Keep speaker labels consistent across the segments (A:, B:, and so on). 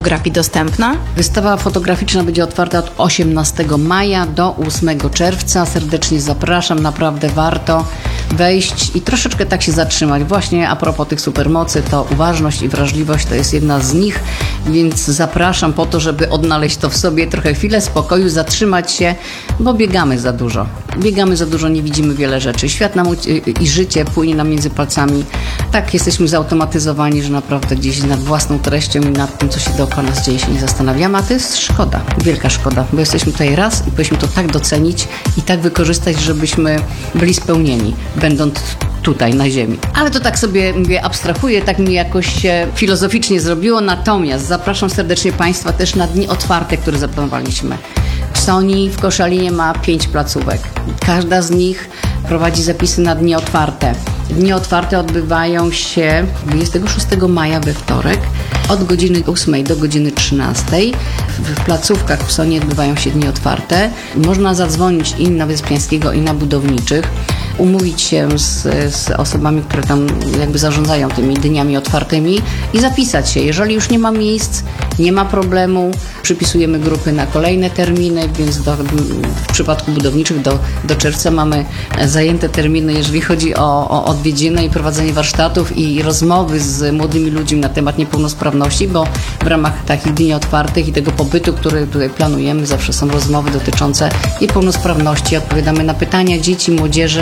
A: fotografii dostępna?
B: Wystawa fotograficzna będzie otwarta od 18 maja do 8 czerwca. Serdecznie zapraszam, naprawdę warto wejść i troszeczkę tak się zatrzymać. Właśnie a propos tych supermocy, to uważność i wrażliwość to jest jedna z nich, więc zapraszam po to, żeby odnaleźć to w sobie, trochę chwilę spokoju, zatrzymać się, bo biegamy za dużo. Biegamy za dużo, nie widzimy wiele rzeczy. Świat nam i życie płynie nam między palcami. Tak, jesteśmy zautomatyzowani, że naprawdę gdzieś nad własną treścią i nad tym, co się dookoła nas dzieje, się nie zastanawiamy, a to jest szkoda, wielka szkoda, bo jesteśmy tutaj raz i powinniśmy to tak docenić i tak wykorzystać, żebyśmy byli spełnieni, będąc tutaj na ziemi. Ale to tak sobie mówię, abstrahuję, tak mi jakoś się filozoficznie zrobiło, natomiast zapraszam serdecznie Państwa też na dni otwarte, które zaplanowaliśmy. Sony w Koszalinie ma 5 placówek. Każda z nich prowadzi zapisy na dni otwarte. Dni otwarte odbywają się 26 maja we wtorek od godziny 8 do godziny 13. W placówkach w Sony odbywają się dni otwarte. Można zadzwonić i na Wyspiańskiego, i na Budowniczych, umówić się z osobami, które tam jakby zarządzają tymi dniami otwartymi i zapisać się. Jeżeli już nie ma miejsc, nie ma problemu, przypisujemy grupy na kolejne terminy, więc w przypadku Budowniczych do czerwca mamy zajęte terminy, jeżeli chodzi o odwiedziny i prowadzenie warsztatów i rozmowy z młodymi ludźmi na temat niepełnosprawności, bo w ramach takich dni otwartych i tego pobytu, który tutaj planujemy, zawsze są rozmowy dotyczące niepełnosprawności, odpowiadamy na pytania dzieci, młodzieży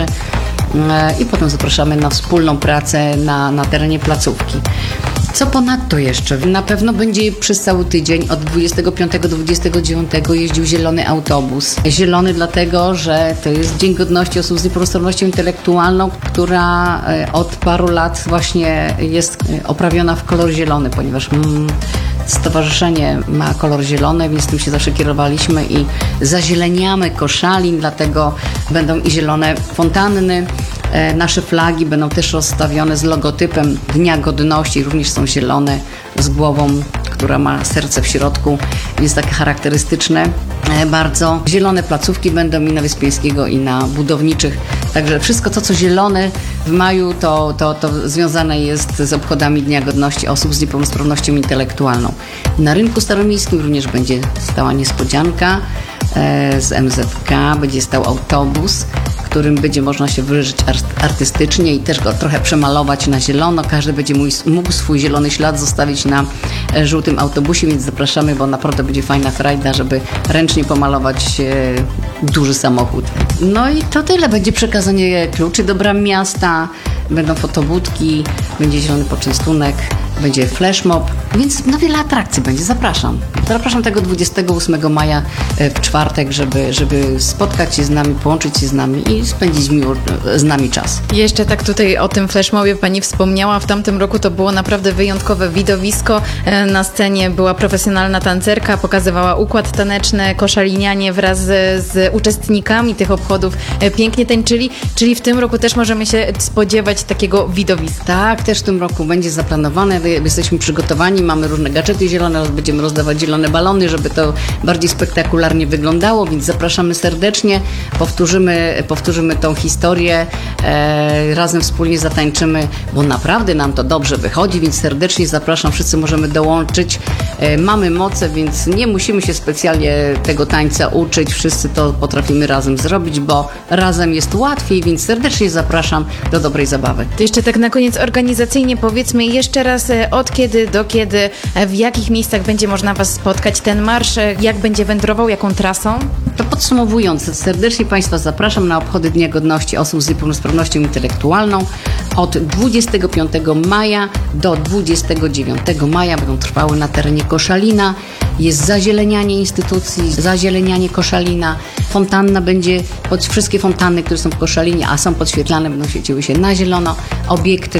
B: i potem zapraszamy na wspólną pracę na terenie placówki. Co ponadto jeszcze? Na pewno będzie przez cały tydzień od 25 do 29 jeździł zielony autobus. Zielony dlatego, że to jest Dzień Godności Osób z Niepełnosprawnością Intelektualną, która od paru lat właśnie jest oprawiona w kolor zielony, ponieważ stowarzyszenie ma kolor zielony, więc tym się zawsze kierowaliśmy i zazieleniamy Koszalin, dlatego będą i zielone fontanny. Nasze flagi będą też rozstawione z logotypem Dnia Godności, również są zielone z głową, która ma serce w środku, jest takie charakterystyczne bardzo. Zielone placówki będą i na Wyspiańskiego, i na Budowniczych, także wszystko to, co zielone w maju, to związane jest z obchodami Dnia Godności Osób z Niepełnosprawnością Intelektualną. Na rynku staromiejskim również będzie stała niespodzianka z MZK, będzie stał autobus, którym będzie można się wyrazić artystycznie i też go trochę przemalować na zielono. Każdy będzie mógł swój zielony ślad zostawić na żółtym autobusie, więc zapraszamy, bo naprawdę będzie fajna frajda, żeby ręcznie pomalować duży samochód. No i to tyle. Będzie przekazanie kluczy do bram miasta, będą fotobudki, będzie zielony poczęstunek, będzie flashmob, więc wiele atrakcji będzie. Zapraszam. Zapraszam tego 28 maja w czwartek, żeby spotkać się z nami, połączyć się z nami i spędzić miło z nami czas.
A: Jeszcze tak tutaj o tym flashmobie Pani wspomniała. W tamtym roku to było naprawdę wyjątkowe widowisko. Na scenie była profesjonalna tancerka, pokazywała układ taneczny, koszalinianie wraz z uczestnikami tych obchodów pięknie tańczyli, czyli w tym roku też możemy się spodziewać takiego widowiska.
B: Tak, też w tym roku będzie zaplanowane. Jesteśmy przygotowani, mamy różne gadżety zielone, będziemy rozdawać zielone balony, żeby to bardziej spektakularnie wyglądało, więc zapraszamy serdecznie, powtórzymy tą historię, razem wspólnie zatańczymy, bo naprawdę nam to dobrze wychodzi, więc serdecznie zapraszam, wszyscy możemy dołączyć. Mamy moce, więc nie musimy się specjalnie tego tańca uczyć, wszyscy to potrafimy razem zrobić, bo razem jest łatwiej, więc serdecznie zapraszam do dobrej zabawy.
A: To jeszcze tak na koniec organizacyjnie powiedzmy jeszcze raz, od kiedy do kiedy, w jakich miejscach będzie można Was spotkać ten marsz, jak będzie wędrował, jaką trasą?
B: To podsumowując, serdecznie Państwa zapraszam na obchody Dnia Godności Osób z Niepełnosprawnością Intelektualną. Od 25 maja do 29 maja będą trwały na terenie Koszalina. Jest zazielenianie instytucji, zazielenianie Koszalina. Fontanna będzie, wszystkie fontanny, które są w Koszalinie, a są podświetlane, będą świeciły się na zielono. Obiekty